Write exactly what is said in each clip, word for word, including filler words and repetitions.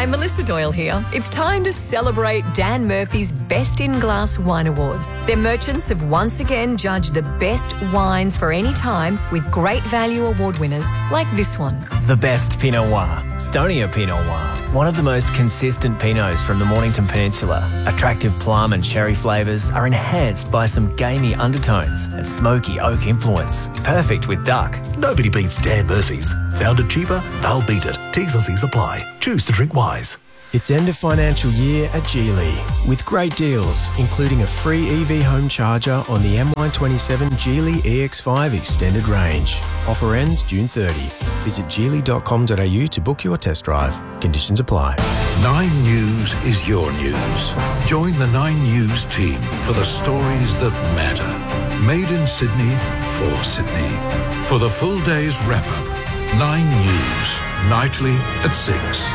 Hi, Melissa Doyle here. It's time to celebrate Dan Murphy's Best in Glass Wine Awards. Their merchants have once again judged the best wines for any time with great value award winners like this one. The best Pinot Noir, Stonia Pinot Noir. One of the most consistent Pinots from the Mornington Peninsula. Attractive plum and cherry flavours are enhanced by some gamey undertones and smoky oak influence. Perfect with duck. Nobody beats Dan Murphy's. Found it cheaper? They'll beat it. T's and C's apply. Choose to drink wise. It's end of financial year at Geely with great deals, including a free E V home charger on the M Y twenty-seven Geely E X five Extended Range. Offer ends June thirtieth. Visit geely dot com dot a u to book your test drive. Conditions apply. Nine News is your news. Join the Nine News team for the stories that matter. Made in Sydney for Sydney. For the full day's wrap-up, Nine News, nightly at six.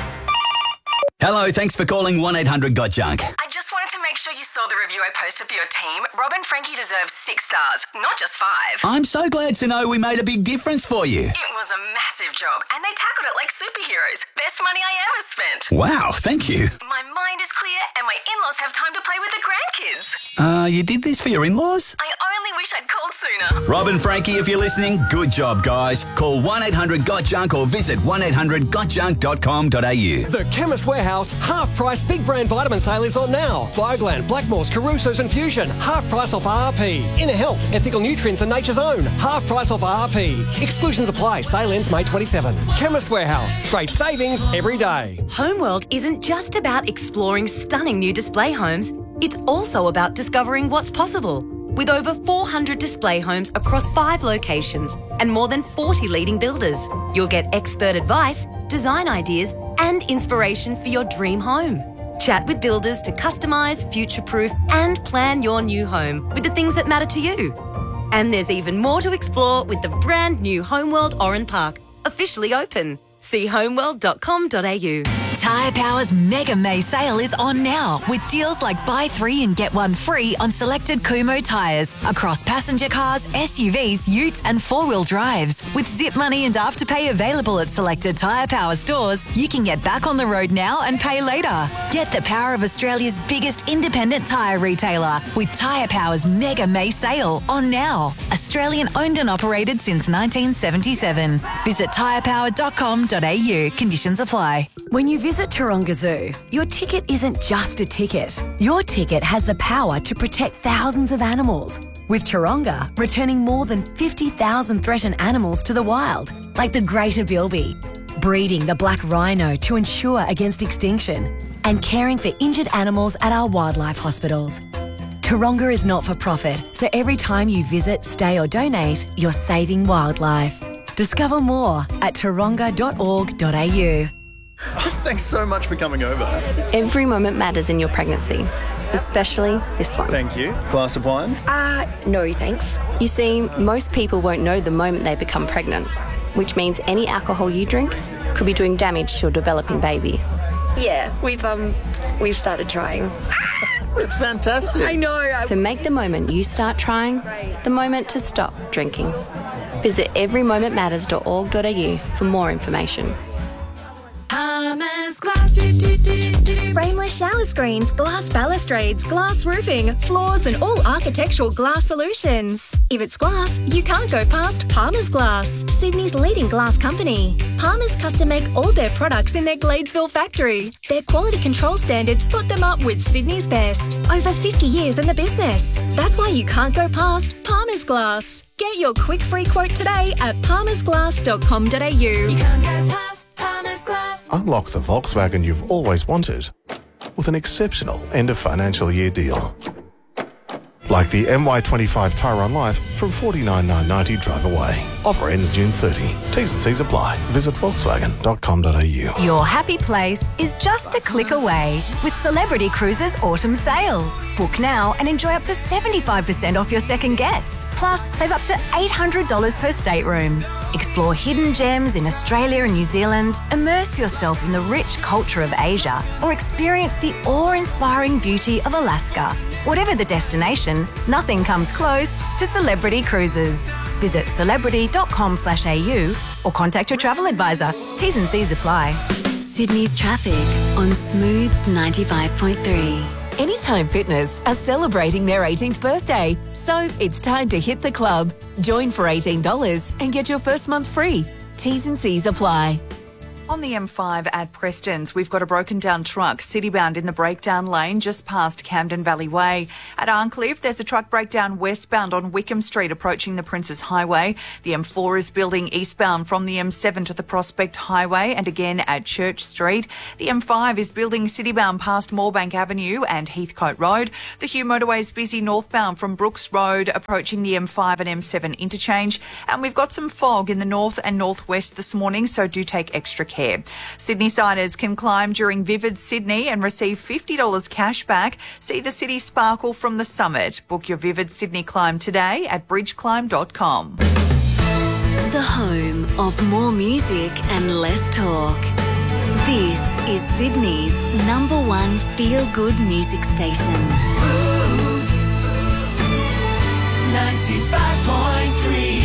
Hello, thanks for calling one eight hundred got junk. I just wanted to make sure you saw the review I posted for your team. Rob and Frankie deserve six stars, not just five. I'm so glad to know we made a big difference for you. It was a massive job, and they tackled it like superheroes. Best money I ever spent. Wow, thank you. My mind is clear, and my in-laws have time to play with the grandkids. Uh, you did this for your in-laws? I only wish I'd called sooner. Rob and Frankie, if you're listening, good job, guys. Call one eight hundred got junk or visit one eight hundred got junk dot com dot a u. The Chemist Warehouse half-price big brand vitamin sale is on now. Bioglan, Blackmores, Caruso's and Fusion, half price off R R P. Inner Health, Ethical Nutrients and Nature's Own, half price off R R P. Exclusions apply. Sale ends May twenty-seventh. Chemist Warehouse, great savings every day. Homeworld isn't just about exploring stunning new display homes. It's also about discovering what's possible. With over four hundred display homes across five locations and more than forty leading builders, you'll get expert advice, design ideas and inspiration for your dream home. Chat with builders to customise, future-proof and plan your new home with the things that matter to you. And there's even more to explore with the brand new Homeworld Oran Park, officially open. See homeworld dot com dot a u. Tyre Power's Mega May sale is on now with deals like buy three and get one free on selected Kumho tyres across passenger cars, S U Vs, utes and four-wheel drives. With zip money and afterpay available at selected Tyre Power stores, you can get back on the road now and pay later. Get the power of Australia's biggest independent tyre retailer with Tyre Power's Mega May sale on now. Australian owned and operated since nineteen seventy-seven. Visit tyre power dot com dot a u. Conditions apply. When you visit Taronga Zoo, your ticket isn't just a ticket. Your ticket has the power to protect thousands of animals. With Taronga returning more than fifty thousand threatened animals to the wild, like the greater bilby, breeding the black rhino to ensure against extinction, and caring for injured animals at our wildlife hospitals. Taronga is not for profit, so every time you visit, stay or donate, you're saving wildlife. Discover more at taronga dot org dot a u. Thanks so much for coming over. Every moment matters in your pregnancy, especially this one. Thank you. Glass of wine? Uh, no thanks. You see, most people won't know the moment they become pregnant, which means any alcohol you drink could be doing damage to your developing baby. Yeah, we've um, we've started trying. It's fantastic. I know. I... So make the moment you start trying the moment to stop drinking. Visit every moment matters dot org dot a u for more information. Palmer's Glass. Do, do, do, do. Frameless shower screens, glass balustrades, glass roofing, floors and all architectural glass solutions. If it's glass, you can't go past Palmer's Glass, Sydney's leading glass company. Palmer's custom make all their products in their Gladesville factory. Their quality control standards put them up with Sydney's best. Over fifty years in the business. That's why you can't go past Palmer's Glass. Get your quick free quote today at palmers glass dot com dot a u. You can't go past Palmer's Glass. Unlock the Volkswagen you've always wanted with an exceptional end of financial year deal. Like the M Y twenty-five Tyron Life from forty-nine thousand nine hundred ninety drive away. Offer ends June thirtieth. T's and C's apply. Visit volkswagen dot com dot a u. Your happy place is just a click away with Celebrity Cruises Autumn Sale. Book now and enjoy up to seventy-five percent off your second guest. Plus, save up to eight hundred dollars per stateroom. Explore hidden gems in Australia and New Zealand, immerse yourself in the rich culture of Asia, or experience the awe-inspiring beauty of Alaska. Whatever the destination, nothing comes close to Celebrity Cruises. Visit celebrity dot com slash a u or contact your travel advisor. T's and C's apply. Sydney's traffic on Smooth ninety-five point three. Anytime Fitness are celebrating their eighteenth birthday, so it's time to hit the club. Join for eighteen dollars and get your first month free. T's and C's apply. On the M five at Prestons, we've got a broken down truck citybound in the breakdown lane just past Camden Valley Way. At Arncliffe, there's a truck breakdown westbound on Wickham Street approaching the Princes Highway. The M four is building eastbound from the M seven to the Prospect Highway and again at Church Street. The M five is building citybound past Moorebank Avenue and Heathcote Road. The Hugh Motorway is busy northbound from Brooks Road approaching the M five and M seven interchange. And we've got some fog in the north and northwest this morning, so do take extra care. Care. Sydney siders can climb during Vivid Sydney and receive fifty dollars cash back. See the city sparkle from the summit. Book your Vivid Sydney climb today at bridge climb dot com. The home of more music and less talk. This is Sydney's number one feel-good music station. Smooth ninety-five point three.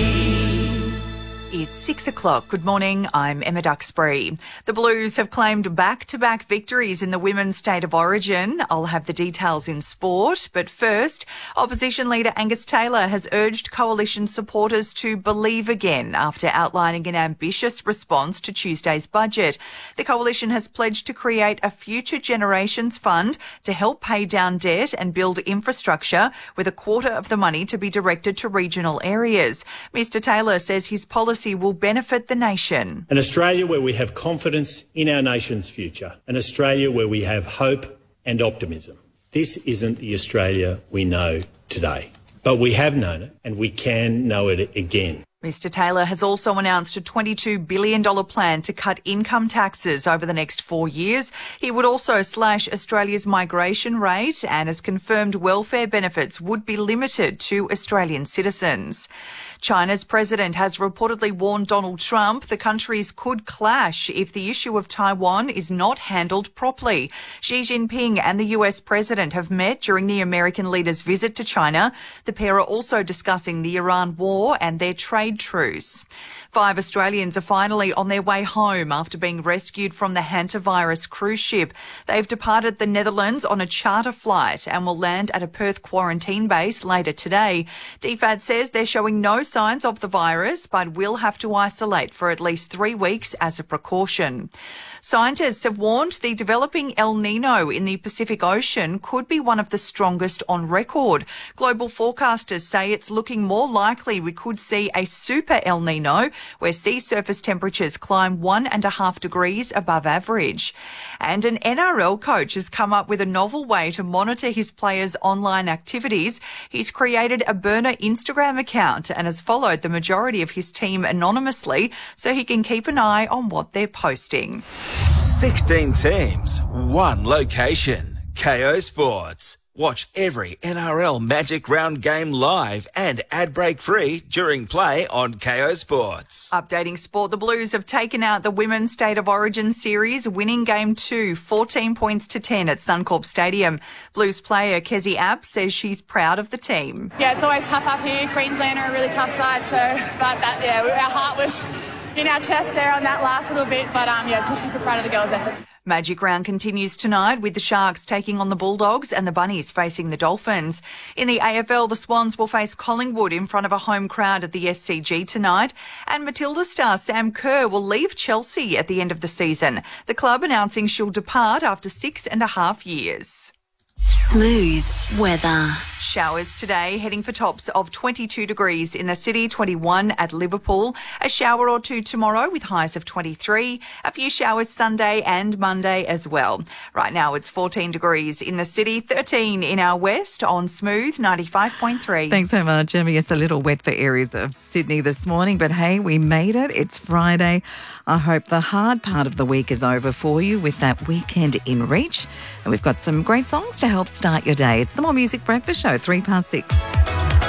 It's six o'clock. Good morning. I'm Emma Duxbury. The Blues have claimed back-to-back victories in the Women's State of Origin. I'll have the details in sport. But first, Opposition Leader Angus Taylor has urged Coalition supporters to believe again after outlining an ambitious response to Tuesday's budget. The Coalition has pledged to create a Future Generations Fund to help pay down debt and build infrastructure, with a quarter of the money to be directed to regional areas. Mister Taylor says his policy will benefit the nation. An Australia where we have confidence in our nation's future. An Australia where we have hope and optimism. This isn't the Australia we know today, but we have known it and we can know it again. Mister Taylor has also announced a twenty-two billion dollars plan to cut income taxes over the next four years. He would also slash Australia's migration rate and has confirmed welfare benefits would be limited to Australian citizens. China's president has reportedly warned Donald Trump the countries could clash if the issue of Taiwan is not handled properly. Xi Jinping and the U S president have met during the American leader's visit to China. The pair are also discussing the Iran war and their trade truce. Five Australians are finally on their way home after being rescued from the hantavirus cruise ship. They've departed the Netherlands on a charter flight and will land at a Perth quarantine base later today. D F A D says they're showing no signs of the virus, but will have to isolate for at least three weeks as a precaution. Scientists have warned the developing El Nino in the Pacific Ocean could be one of the strongest on record. Global forecasters say it's looking more likely we could see a super El Nino, where sea surface temperatures climb one and a half degrees above average. And an N R L coach has come up with a novel way to monitor his players' online activities. He's created a burner Instagram account and has followed the majority of his team anonymously so he can keep an eye on what they're posting. sixteen teams, one location. K O Sports. Watch every N R L Magic Round game live and ad break free during play on K O Sports. Updating sport, the Blues have taken out the Women's State of Origin series, winning game two, fourteen points to ten at Suncorp Stadium. Blues player Kezzy App says she's proud of the team. Yeah, it's always tough up here. Queensland are a really tough side, so, but that, yeah, our heart was in our chest there on that last little bit, but um, yeah, just super proud of the girls' efforts. Magic Round continues tonight with the Sharks taking on the Bulldogs and the Bunnies facing the Dolphins. In the A F L, the Swans will face Collingwood in front of a home crowd at the S C G tonight. And Matilda star Sam Kerr will leave Chelsea at the end of the season. The club announcing she'll depart after six and a half years. Smooth weather. Showers today, heading for tops of twenty-two degrees in the city, twenty-one at Liverpool. A shower or two tomorrow with highs of twenty-three. A few showers Sunday and Monday as well. Right now it's fourteen degrees in the city, thirteen in our west on Smooth ninety-five point three. Thanks so much, Emmy. It's a little wet for areas of Sydney this morning, but hey, we made it. It's Friday. I hope the hard part of the week is over for you with that weekend in reach. And we've got some great songs to help start your day. It's the More Music Breakfast Show, three past six.